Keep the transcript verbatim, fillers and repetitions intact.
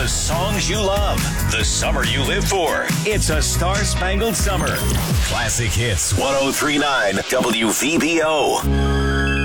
The songs you love. The summer you live for. It's a star-spangled summer. Classic Hits one oh three point nine W V B O.